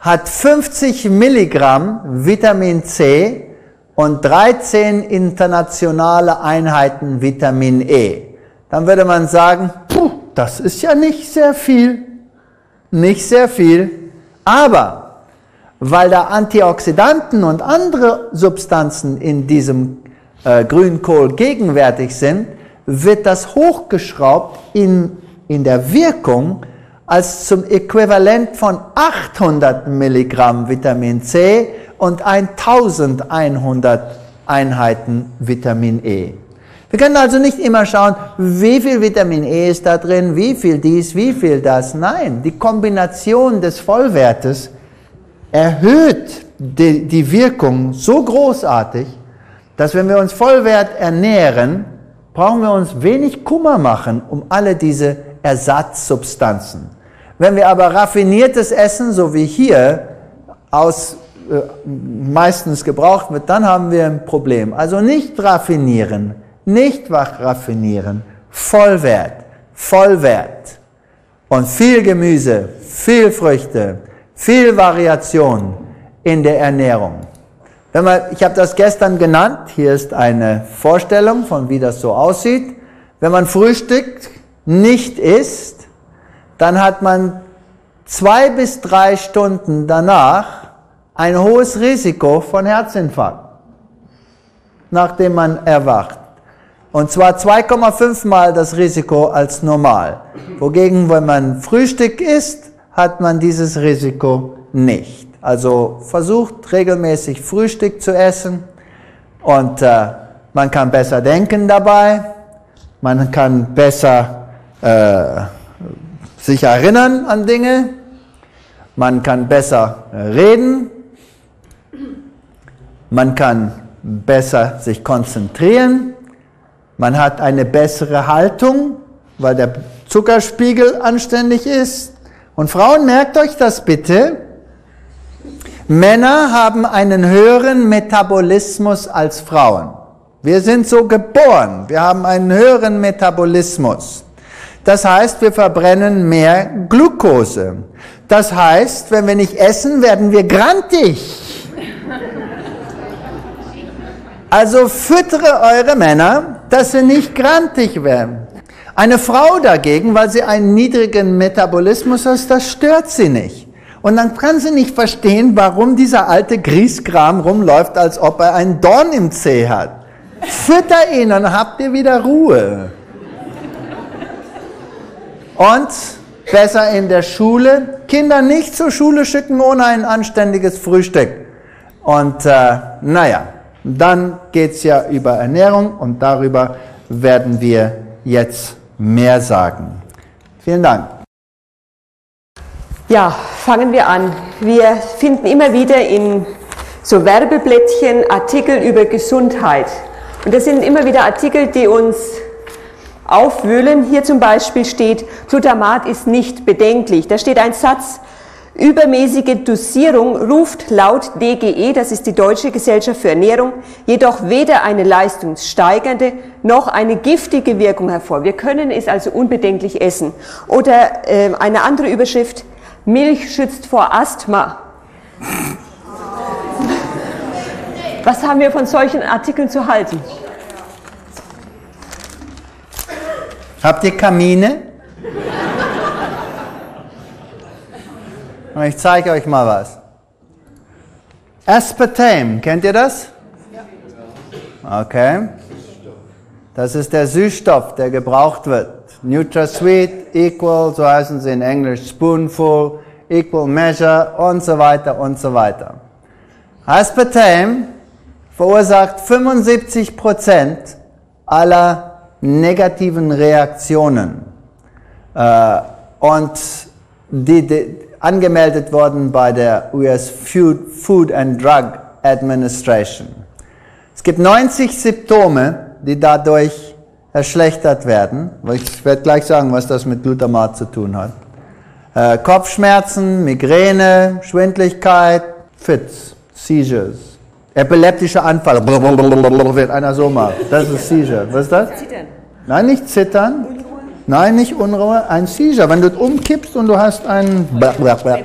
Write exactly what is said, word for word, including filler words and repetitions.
hat fünfzig Milligramm Vitamin C und dreizehn internationale Einheiten Vitamin E. Dann würde man sagen, puh, das ist ja nicht sehr viel. Nicht sehr viel. Aber weil da Antioxidanten und andere Substanzen in diesem äh, Grünkohl gegenwärtig sind, wird das hochgeschraubt in, in der Wirkung als zum Äquivalent von achthundert Milligramm Vitamin C und eintausendeinhundert Einheiten Vitamin E. Wir können also nicht immer schauen, wie viel Vitamin E ist da drin, wie viel dies, wie viel das. Nein, die Kombination des Vollwertes erhöht die, die Wirkung so großartig, dass wenn wir uns Vollwert ernähren, brauchen wir uns wenig Kummer machen um alle diese Ersatzsubstanzen. Wenn wir aber raffiniertes essen, so wie hier, aus äh, meistens gebraucht wird, dann haben wir ein Problem. Also nicht raffinieren, nicht wach raffinieren, Vollwert, Vollwert und viel Gemüse, viel Früchte, viel Variation in der Ernährung. Wenn man, ich habe das gestern genannt, hier ist eine Vorstellung von wie das so aussieht. Wenn man frühstückt, nicht isst, dann hat man zwei bis drei Stunden danach ein hohes Risiko von Herzinfarkt, nachdem man erwacht. Und zwar zwei Komma fünf Mal das Risiko als normal. Wogegen, wenn man Frühstück isst, hat man dieses Risiko nicht. Also versucht regelmäßig Frühstück zu essen und äh, man kann besser denken dabei, man kann besser äh, sich erinnern an Dinge, man kann besser reden, man kann besser sich konzentrieren, man hat eine bessere Haltung, weil der Zuckerspiegel anständig ist. Und Frauen, merkt euch das bitte, Männer haben einen höheren Metabolismus als Frauen. Wir sind so geboren, wir haben einen höheren Metabolismus. Das heißt, wir verbrennen mehr Glucose. Das heißt, wenn wir nicht essen, werden wir grantig. Also füttere eure Männer, dass sie nicht grantig werden. Eine Frau dagegen, weil sie einen niedrigen Metabolismus hat, das stört sie nicht. Und dann kann sie nicht verstehen, warum dieser alte Grieskram rumläuft, als ob er einen Dorn im Zeh hat. Fütter ihn, dann habt ihr wieder Ruhe. Und besser in der Schule, Kinder nicht zur Schule schicken ohne ein anständiges Frühstück. Und äh, naja, dann geht es ja über Ernährung und darüber werden wir jetzt mehr sagen. Vielen Dank. Ja, fangen wir an. Wir finden immer wieder in so Werbeblättchen Artikel über Gesundheit. Und das sind immer wieder Artikel, die uns aufwühlen. Hier zum Beispiel steht, Glutamat ist nicht bedenklich. Da steht ein Satz, übermäßige Dosierung ruft laut D G E, das ist die Deutsche Gesellschaft für Ernährung, jedoch weder eine leistungssteigernde noch eine giftige Wirkung hervor. Wir können es also unbedenklich essen. Oder äh, eine andere Überschrift, Milch schützt vor Asthma. Was haben wir von solchen Artikeln zu halten? Habt ihr Kamine? Ich zeige euch mal was. Aspartame, kennt ihr das? Okay. Das ist der Süßstoff, der gebraucht wird. NutraSweet, Equal, so heißen sie in Englisch, Spoonful, Equal Measure und so weiter und so weiter. Aspartame verursacht fünfundsiebzig Prozent aller negativen Reaktionen. Äh, und die, die angemeldet worden bei der U S Food, Food and Drug Administration. Es gibt neunzig Symptome, die dadurch verschlechtert werden. Ich werde gleich sagen, was das mit Glutamat zu tun hat. Äh, Kopfschmerzen, Migräne, Schwindligkeit, Fits, Seizures, epileptischer Anfall, wird einer so mal. Das ist Seizure. Was ist das? Zittern. Nein, nicht zittern. Unruhe. Nein, nicht Unruhe, ein Seizure. Wenn du umkippst und du hast einen